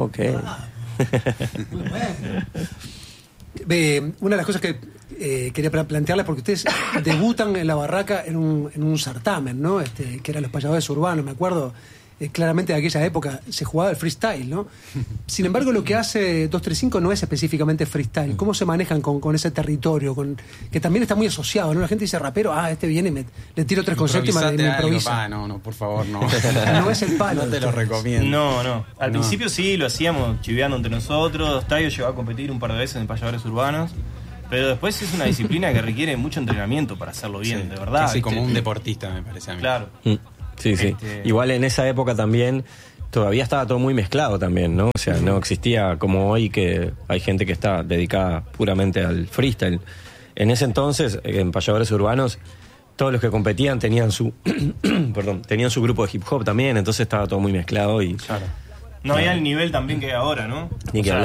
Ok. Muy bueno. Una de las cosas que quería plantearles, porque ustedes debutan en La Barraca en un certamen, ¿no? Que eran los payadores urbanos, me acuerdo. Claramente de aquella época se jugaba el freestyle, ¿no? Sin embargo, lo que hace 235 no es específicamente freestyle. ¿Cómo se manejan con ese territorio? Que también está muy asociado, ¿no? La gente dice rapero, este viene y le tiro 3 conceptos y me improvisa. No, por favor, no. No es el palo. No te lo recomiendo. No. Al principio sí, lo hacíamos chiveando entre nosotros. Tayo llegó a competir un par de veces en payadores urbanos. Pero después es una disciplina que requiere mucho entrenamiento para hacerlo bien, de verdad. Casi como un deportista, me parece a mí. Claro. Sí. Igual en esa época también todavía estaba todo muy mezclado también, ¿no? O sea, no existía como hoy que hay gente que está dedicada puramente al freestyle. En ese entonces, en payadores urbanos, todos los que competían tenían su tenían su grupo de hip hop también, entonces estaba todo muy mezclado y claro. No había el nivel también que hay ahora, ¿no? Ni que hablar.